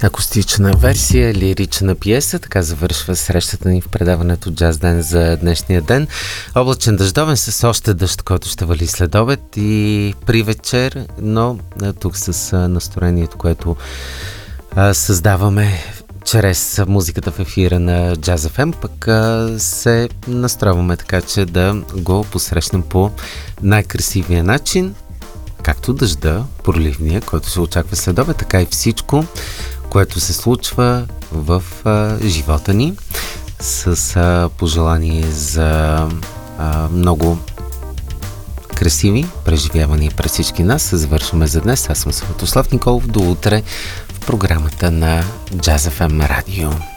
акустична версия, лирична пиеса. Така завършва срещата ни в предаването Джаз Ден за днешния ден. Облачен, дъждовен, с още дъжд, който ще вали след обед и при вечер, но тук с настроението, което създаваме чрез музиката в ефира на Jazz FM, пък се настрояваме така, че да го посрещнем по най-красивия начин, както дъжда, проливния, който се очаква след обед, така и всичко, което се случва в живота ни, с пожелание за много красиви преживявания през всички нас. Завършваме за днес. Аз съм Светослав Николов. До утре в програмата на Jazz FM Radio.